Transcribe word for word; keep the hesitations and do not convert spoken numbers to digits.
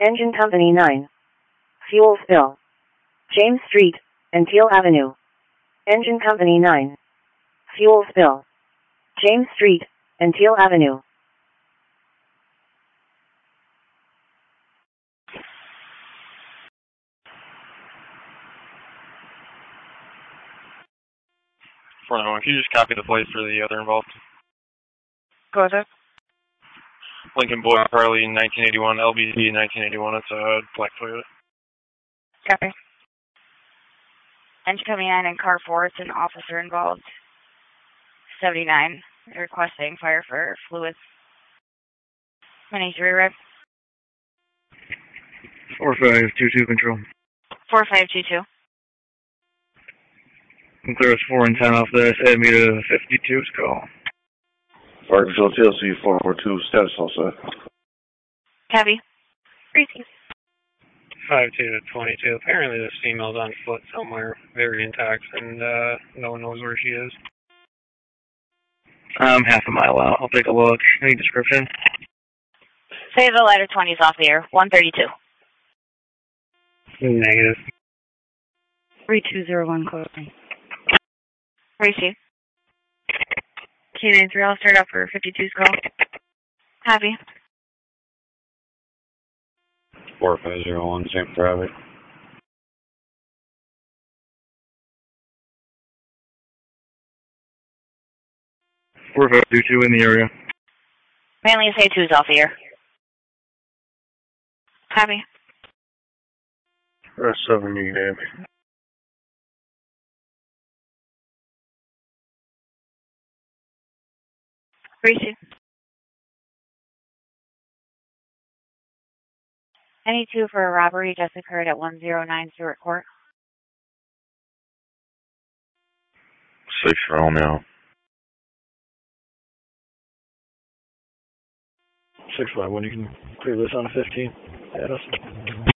Engine Company nine. Fuel spill. James Street and Teal Avenue. Engine Company nine. Fuel spill. James Street and Teal Avenue. four nine one, can you just copy the place for the other involved? Go ahead. Lincoln Boy Harley nineteen eighty-one, L B D nineteen eighty-one, it's a black Toyota. Copy. Engine Company nine and car four, it's an officer involved. seventy-nine, requesting fire for fluids. twenty-three, rep. four five two two control. four five two two. Clear us four and ten off this, add me to fifty-two's call. Fire Control T L C four four two, status also. Copy. Receive. five two to twenty-two. Apparently this female's on foot somewhere, very intact, and uh, no one knows where she is. I'm half a mile out. I'll take a look. Any description? Say the ladder twenty is off the air. one thirty-two. Negative. three two zero one closing. Receive. K nine three, I'll start up for fifty-two's call. Copy. four five zero one, same traffic. four five two two in the area. Mainly say two's off the air. Copy. Rest seven, you name. Receive. Any two for a robbery just occurred at one oh nine Stewart Court. Six for all now. six five one, you can clear this on a fifteen. Add us.